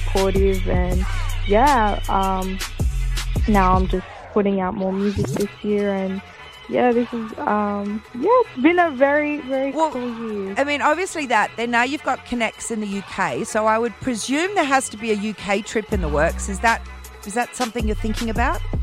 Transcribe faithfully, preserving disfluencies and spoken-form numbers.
supportive, and yeah, um, now I'm just putting out more music this year, and yeah, this is, um, yeah, it's been a very, very Well, cool year. I mean, obviously that, then now you've got connects in the U K, so I would presume there has to be a U K trip in the works. Is that is that something you're thinking about?